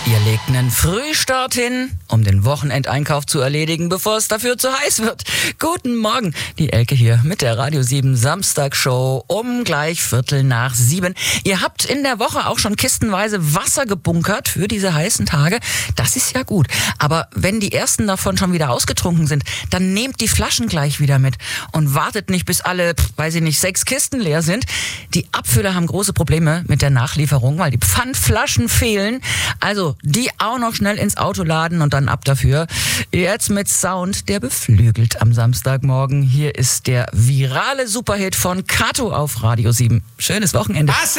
Ihr legt einen Frühstart hin, um den Wochenendeinkauf zu erledigen, bevor es dafür zu heiß wird. Guten Morgen, die Elke hier mit der Radio 7 Samstagshow um gleich 6:45. Ihr habt in der Woche auch schon kistenweise Wasser gebunkert für diese heißen Tage. Das ist ja gut. Aber wenn die ersten davon schon wieder ausgetrunken sind, dann nehmt die Flaschen gleich wieder mit und wartet nicht, bis alle, 6 Kisten leer sind. Die Abfüller haben große Probleme mit der Nachlieferung, weil die Pfandflaschen fehlen. Also die auch noch schnell ins Auto laden und dann ab dafür. Jetzt mit Sound, der beflügelt am Samstagmorgen. Hier ist der virale Superhit von Kato auf Radio 7. Schönes Wochenende.